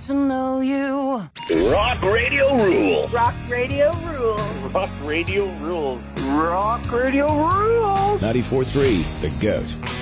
to know you. Rock Radio rules. Rock Radio rules. Rock Radio rules. Rock Radio rules. 94.3 The GOAT.